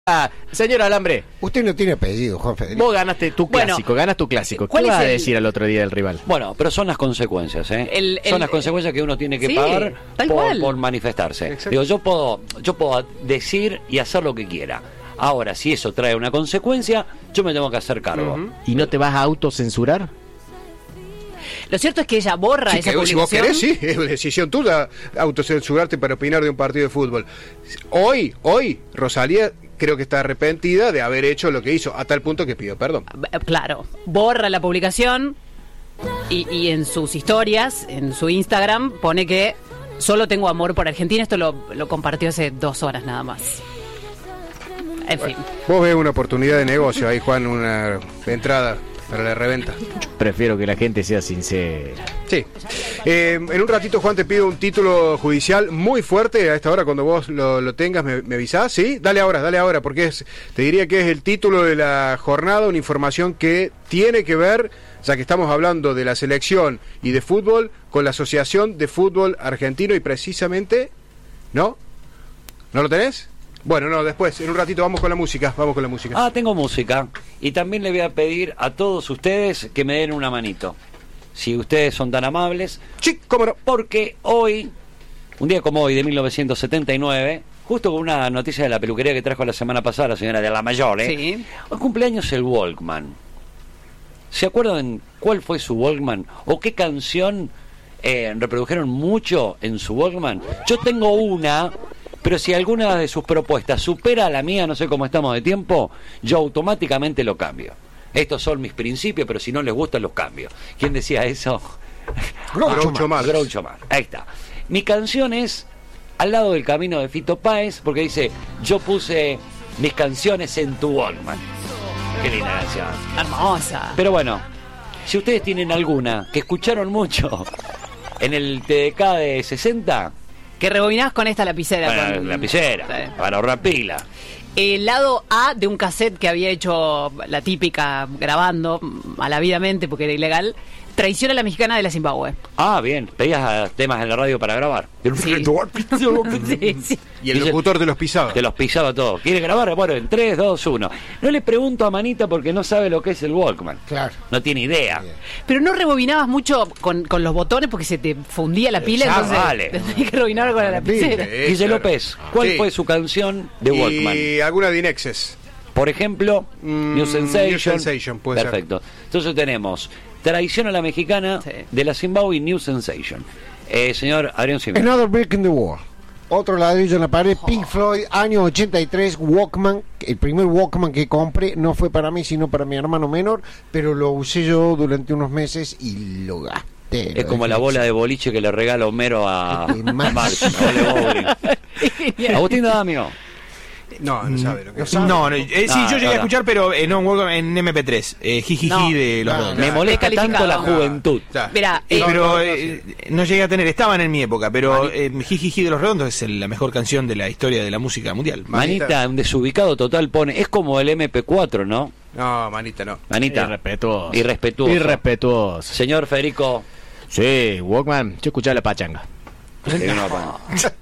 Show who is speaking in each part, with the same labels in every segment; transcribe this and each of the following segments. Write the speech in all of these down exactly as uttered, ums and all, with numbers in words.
Speaker 1: Ah, señor Alambre,
Speaker 2: usted no tiene apellido, Juan Federico.
Speaker 1: vos ganaste tu clásico,
Speaker 3: Bueno,
Speaker 1: ganas tu clásico. ¿Qué
Speaker 3: ¿cuál
Speaker 1: vas
Speaker 3: es
Speaker 1: a
Speaker 3: el-
Speaker 1: decir al otro día del rival?
Speaker 4: Bueno, pero son las consecuencias, ¿eh?
Speaker 3: El- el-
Speaker 4: son las consecuencias que uno tiene que
Speaker 3: sí,
Speaker 4: pagar
Speaker 3: tal
Speaker 4: por,
Speaker 3: cual.
Speaker 4: por manifestarse.
Speaker 2: Exacto.
Speaker 4: Digo, yo puedo, yo puedo decir y hacer lo que quiera. Ahora, si eso trae una consecuencia, yo me tengo que hacer cargo.
Speaker 2: Ujú.
Speaker 1: ¿Y no te vas a autocensurar?
Speaker 3: Lo cierto es que ella borra
Speaker 2: Sí,
Speaker 3: esa
Speaker 2: que si vos
Speaker 3: publicación.
Speaker 2: querés, sí, es una decisión tuya autocensurarte para opinar de un partido de fútbol. Hoy, hoy, Rosalía creo que está arrepentida de haber hecho lo que hizo, a tal punto que pidió perdón.
Speaker 3: Eh, Claro, borra la publicación y, y en sus historias, en su Instagram, pone que solo tengo amor por Argentina. Esto lo, lo compartió hace dos horas nada más. En fin.
Speaker 2: Vos ves una oportunidad de negocio ahí, Juan, una entrada para la reventa.
Speaker 1: Prefiero que la gente sea sincera.
Speaker 2: Sí. Eh, en un ratito, Juan, te pido un título judicial muy fuerte. A esta hora, cuando vos lo, lo tengas, me, me avisás. Sí, dale ahora, dale ahora, porque es, te diría que es el título de la jornada, una información que tiene que ver, ya que estamos hablando de la selección y de fútbol, con la Asociación de Fútbol Argentino y precisamente, ¿no? ¿No lo tenés? Bueno, no, después, en un ratito vamos con la música, vamos con la música.
Speaker 4: Ah, tengo música. Y también le voy a pedir a todos ustedes que me den una manito. Si ustedes son tan amables.
Speaker 2: Sí, cómo no.
Speaker 4: Porque hoy, un día como hoy de mil novecientos setenta y nueve, justo con una noticia de la peluquería que trajo la semana pasada la señora de la Mayor, ¿eh?
Speaker 3: Sí.
Speaker 4: Hoy cumpleaños el Walkman. ¿Se acuerdan cuál fue su Walkman? ¿O qué canción eh, reprodujeron mucho en su Walkman? Yo tengo una, pero si alguna de sus propuestas supera a la mía, no sé cómo estamos de tiempo, yo automáticamente lo cambio. Estos son mis principios, pero si no les gustan los cambio. ¿Quién decía eso?
Speaker 2: Groucho Marx.
Speaker 4: Groucho Marx. Ahí está. Mi canción es Al lado del camino de Fito Páez, porque dice, yo puse mis canciones en tu Walkman. Qué linda canción.
Speaker 3: Hermosa.
Speaker 4: Pero bueno, si ustedes tienen alguna que escucharon mucho en el T D K de sesenta,
Speaker 3: Que rebobinás con esta lapicera.
Speaker 4: para
Speaker 3: con-
Speaker 4: la lapicera,
Speaker 3: Sí.
Speaker 4: para ahorrar pila.
Speaker 3: El lado A de un cassette que había hecho la típica grabando malavidamente porque era ilegal, Traición a la Mexicana de la Zimbabue.
Speaker 4: Ah, bien, pedías ah, temas en la radio para grabar.
Speaker 3: Sí. Sí, sí.
Speaker 2: Y el
Speaker 4: Dice-
Speaker 2: locutor te los pisaba.
Speaker 4: Te los pisaba todo. ¿Quiere grabar? Bueno, en tres, dos, uno. No le pregunto a Manita porque no sabe lo que es el Walkman.
Speaker 2: Claro.
Speaker 4: No tiene idea.
Speaker 3: Pero no rebobinabas mucho con, con los botones porque se te fundía la pila,
Speaker 4: Ya,
Speaker 3: entonces
Speaker 4: vale.
Speaker 3: tenías que rebobinar con la lapicera.
Speaker 2: Sí,
Speaker 4: Guille
Speaker 2: claro.
Speaker 4: López, ¿cuál
Speaker 2: Sí.
Speaker 4: fue su canción de Walkman?
Speaker 2: Y alguna de Inexes.
Speaker 4: Por ejemplo,
Speaker 2: Mm,
Speaker 4: New Sensation.
Speaker 2: New Sensation, puede ser.
Speaker 4: Perfecto. Entonces tenemos Traición a la Mexicana
Speaker 3: Sí.
Speaker 4: de la Zimbabue y New Sensation. Eh, señor Adrián Simón.
Speaker 2: Eh,
Speaker 5: Another Brick in the Wall. Otro ladrillo en la pared. Pink Floyd, año ochenta y tres, Walkman. El primer Walkman que compré no fue para mí, sino para mi hermano menor, pero lo usé yo durante unos meses y lo gasté.
Speaker 4: Es como la bola de boliche que le regala Homero a,
Speaker 5: Es
Speaker 4: a
Speaker 5: más.
Speaker 4: Marx. Ole, bowling. Agustín Damio.
Speaker 2: No, no sabe lo que es.
Speaker 6: No, no, eh, sí,
Speaker 4: Ah,
Speaker 6: yo llegué
Speaker 4: no,
Speaker 6: a
Speaker 4: no.
Speaker 6: escuchar, pero eh, no en Walkman, en M P tres. Eh, jijiji
Speaker 3: No.
Speaker 6: de los
Speaker 2: No,
Speaker 6: dos.
Speaker 2: no.
Speaker 4: Me molesta tanto la
Speaker 3: Descalificado.
Speaker 4: juventud.
Speaker 2: Ya.
Speaker 3: Mira,
Speaker 6: Eh,
Speaker 3: eh,
Speaker 6: pero
Speaker 2: no, no,
Speaker 6: eh, no llegué a tener, estaban en mi época, pero eh, Jijiji de los Redondos es el- la mejor canción de la historia de la música mundial.
Speaker 2: Manita.
Speaker 4: Manita, un desubicado total pone. Es como el M P cuatro, ¿no?
Speaker 2: No, manita, no.
Speaker 4: Manita.
Speaker 1: Irrespetuoso.
Speaker 4: Irrespetuoso.
Speaker 1: Irrespetuoso.
Speaker 4: Señor Federico.
Speaker 1: Sí, Walkman, yo escuchaba la pachanga.
Speaker 4: te vino a pan.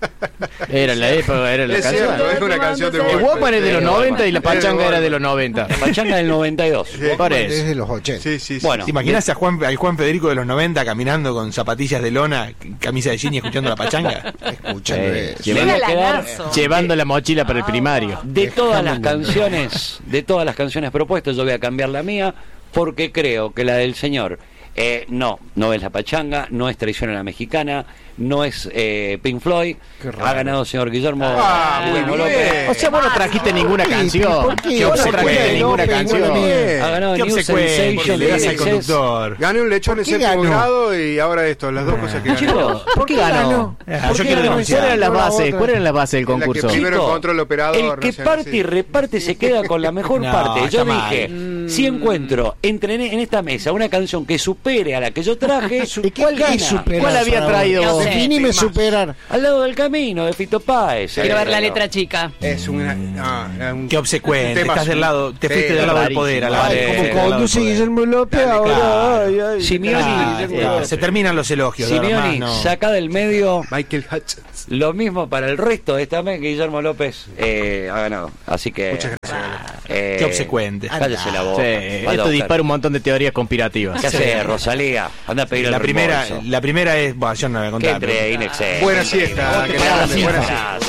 Speaker 1: Era la época, era la
Speaker 2: Es
Speaker 1: canción.
Speaker 2: cierto, es una canción de
Speaker 1: El
Speaker 2: Walkman.
Speaker 1: Walkman es de los
Speaker 4: Sí,
Speaker 1: noventa y la
Speaker 2: Walkman.
Speaker 1: pachanga era de los noventa.
Speaker 4: Pachanga del noventa y dos.
Speaker 1: Por
Speaker 5: Es
Speaker 1: eso.
Speaker 5: de los ochenta.
Speaker 2: Sí, sí, sí.
Speaker 4: Bueno.
Speaker 6: ¿Te imaginas a Juan, al Juan Federico de los noventa caminando con zapatillas de lona, camisa de jean y escuchando la pachanga?
Speaker 5: Escuchando
Speaker 1: Eh,
Speaker 5: eso.
Speaker 4: Le voy a
Speaker 3: Era
Speaker 4: quedar
Speaker 3: lanazo.
Speaker 1: Llevando la mochila para el primario.
Speaker 4: de todas las canciones, de todas las canciones propuestas, yo voy a cambiar la mía porque creo que la del señor eh, no, no es la pachanga, no es Traición a la Mexicana, no es eh, Pink Floyd. Ha ganado el señor Guillermo,
Speaker 2: Ah, muy
Speaker 4: Guillermo
Speaker 2: bien.
Speaker 4: López.
Speaker 1: O sea, vos no trajiste ninguna canción.
Speaker 5: ¿por qué?
Speaker 1: Vos no
Speaker 6: ¿Qué
Speaker 1: trajiste
Speaker 6: obsecuente,
Speaker 1: ninguna
Speaker 5: López,
Speaker 1: canción.
Speaker 5: no la mía?
Speaker 4: Ha ganado
Speaker 6: ¿Qué
Speaker 4: New
Speaker 6: obsecuente?
Speaker 4: Sensation
Speaker 6: Le
Speaker 4: de
Speaker 6: das al
Speaker 4: Excess.
Speaker 6: conductor.
Speaker 2: Gané un lechón en
Speaker 5: ¿Por qué
Speaker 2: séptimo
Speaker 5: ganó?
Speaker 2: grado y ahora esto, las dos cosas que ganó.
Speaker 4: Chicos,
Speaker 1: ¿Por qué ganó?
Speaker 6: Ah,
Speaker 1: ¿Por
Speaker 6: yo
Speaker 1: qué
Speaker 6: quiero
Speaker 1: ganó?
Speaker 6: denunciar.
Speaker 1: ¿Cuáles eran las
Speaker 5: No, la
Speaker 1: bases?
Speaker 5: otra.
Speaker 1: ¿Cuáles eran las bases del
Speaker 2: En la que
Speaker 1: concurso?
Speaker 2: primero
Speaker 4: Chicos,
Speaker 2: encontró el operador.
Speaker 4: El
Speaker 2: no
Speaker 4: que
Speaker 2: sé,
Speaker 4: parte
Speaker 2: sí.
Speaker 4: y reparte se queda con la mejor
Speaker 6: No,
Speaker 4: parte. Yo
Speaker 6: está mal.
Speaker 4: dije, Si encuentro entre en esta mesa una canción que supere a la que yo traje,
Speaker 5: ¿Cuál
Speaker 4: gana?
Speaker 5: es superar?
Speaker 1: ¿Cuál había
Speaker 5: Raúl?
Speaker 1: traído
Speaker 3: vos?
Speaker 5: Definime superar.
Speaker 4: Al lado del camino de Fito Páez.
Speaker 3: Quiero ver la
Speaker 4: Eh,
Speaker 3: letra chica.
Speaker 2: Es una. No, un-
Speaker 6: Qué obsecuente,
Speaker 2: tema
Speaker 6: estás del lado, te
Speaker 2: sí,
Speaker 6: fuiste del lado del poder, a la
Speaker 4: Ay,
Speaker 6: vez.
Speaker 4: como
Speaker 6: Te fuiste del lado
Speaker 5: Conduce
Speaker 6: del poder.
Speaker 5: Guillermo López
Speaker 2: Dale,
Speaker 5: ahora.
Speaker 6: claro.
Speaker 5: Ay, ay,
Speaker 4: Simeoni,
Speaker 5: ah,
Speaker 6: Eh,
Speaker 5: ah,
Speaker 6: se terminan los elogios, de verdad,
Speaker 4: Simeoni,
Speaker 6: más no.
Speaker 4: saca del medio.
Speaker 2: Michael Hutchins.
Speaker 4: Lo mismo para el resto de esta mes que Guillermo López eh, ha ganado. Así que.
Speaker 2: Muchas gracias.
Speaker 4: eh,
Speaker 6: Qué obsecuente.
Speaker 4: Cállese la boca.
Speaker 1: Sí,
Speaker 4: Vaya a
Speaker 1: esto
Speaker 4: buscar.
Speaker 1: dispara un montón de teorías conspirativas.
Speaker 4: ¿Qué hace, Rosalía? Anda a pedir el
Speaker 6: La primera,
Speaker 4: reembolso.
Speaker 6: la primera es, bueno, yo no la voy a
Speaker 4: Que
Speaker 6: contar.
Speaker 4: entre
Speaker 6: pero-
Speaker 4: Inexcess.
Speaker 2: Buena siesta, que
Speaker 4: Gracias,
Speaker 2: grande, buena siesta.
Speaker 4: gracias.